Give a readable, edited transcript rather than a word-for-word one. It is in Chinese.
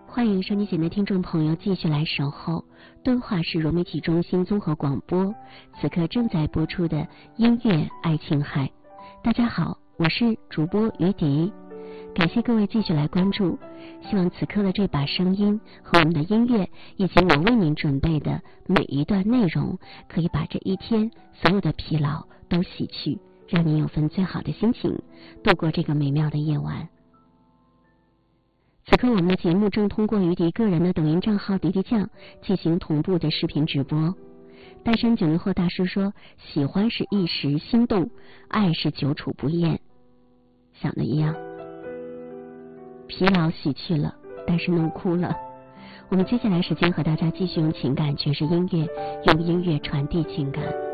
欢迎收听节目的听众朋友继续来守候敦化市融媒体中心综合广播，此刻正在播出的音乐爱琴海。大家好，我是主播于迪，感谢各位继续来关注，希望此刻的这把声音和我们的音乐以及我为您准备的每一段内容，可以把这一天所有的疲劳都洗去，让您有份最好的心情度过这个美妙的夜晚。此刻我们的节目正通过于迪个人的抖音账号迪迪酱进行同步的视频直播。单身90后大师说，喜欢是一时心动，爱是久处不厌。想的一样，疲劳洗去了，但是弄哭了。我们接下来时间和大家继续用情感诠释音乐，用音乐传递情感。